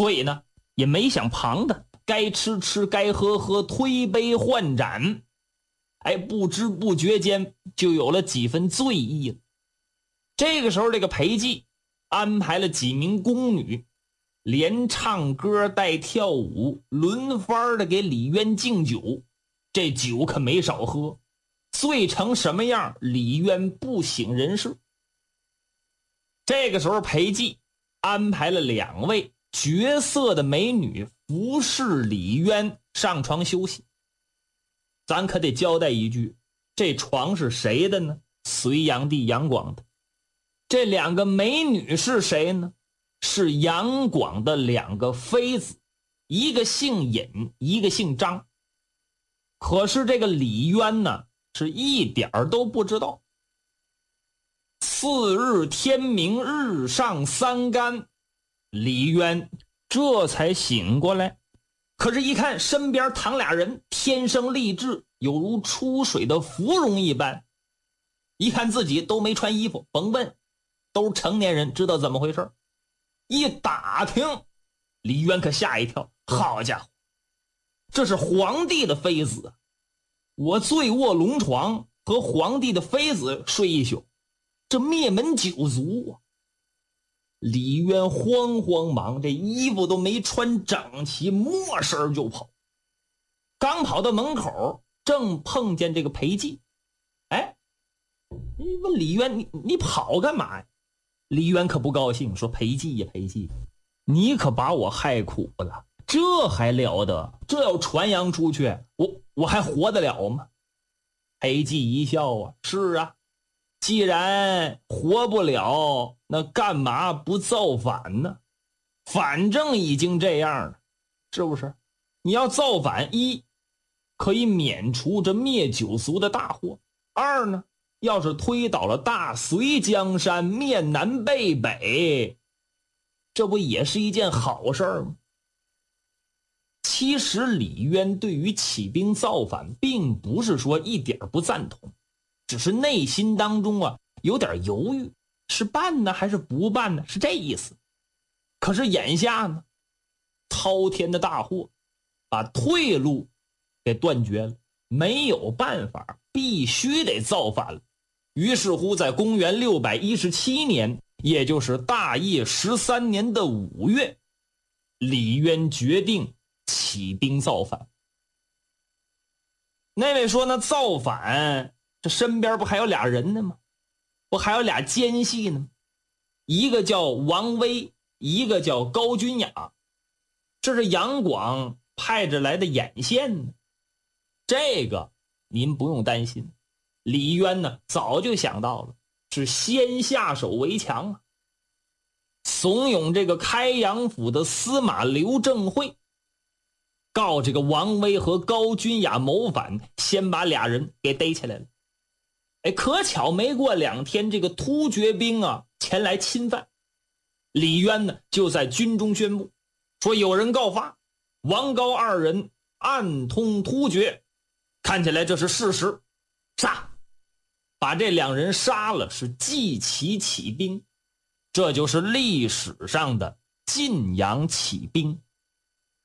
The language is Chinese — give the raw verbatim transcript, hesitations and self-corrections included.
所以呢也没想旁的，该吃吃该喝喝，推杯换盏，哎，不知不觉间就有了几分醉意了。这个时候这个裴寂安排了几名宫女，连唱歌带跳舞，轮番的给李渊敬酒。这酒可没少喝，醉成什么样，李渊不省人事。这个时候裴寂安排了两位绝色的美女服侍李渊上床休息。咱可得交代一句，这床是谁的呢？隋炀帝杨广的。这两个美女是谁呢？是杨广的两个妃子，一个姓尹，一个姓张。可是这个李渊呢，是一点儿都不知道。次日天明，日上三竿，李渊这才醒过来。可是一看身边躺俩人，天生丽质，有如出水的芙蓉一般。一看自己都没穿衣服，甭问，都是成年人，知道怎么回事。一打听，李渊可吓一跳，好家伙，这是皇帝的妃子啊！我醉卧龙床，和皇帝的妃子睡一宿，这灭门九族啊！李渊慌慌忙，这衣服都没穿整齐，没身就跑。刚跑到门口，正碰见这个裴寂。哎，你问李渊，你你跑干嘛呀？李渊可不高兴，说裴寂呀裴寂，你可把我害苦了，这还了得？这要传扬出去，我我还活得了吗？裴寂一笑啊，是啊，既然活不了，那干嘛不造反呢？反正已经这样了，是不是？你要造反，一可以免除这灭九族的大祸，二呢，要是推倒了大隋江山，灭南背北，这不也是一件好事吗？其实李渊对于起兵造反并不是说一点不赞同，只是内心当中啊有点犹豫，是办呢还是不办呢，是这意思。可是眼下呢，滔天的大祸把退路给断绝了，没有办法，必须得造反了。于是乎在公元六百一十七年，也就是大业十三年的五月，李渊决定起兵造反。那位说呢，造反这身边不还有俩人呢吗？不还有俩奸细呢吗？一个叫王威，一个叫高君雅，这是杨广派着来的眼线呢。这个您不用担心，李渊呢早就想到了，是先下手为强啊。怂恿这个开阳府的司马刘正会告这个王威和高君雅谋反，先把俩人给逮起来了。哎，可巧没过两天，这个突厥兵啊前来侵犯，李渊呢就在军中宣布说，有人告发王高二人暗通突厥，看起来这是事实，杀！把这两人杀了，是祭旗起兵，这就是历史上的晋阳起兵。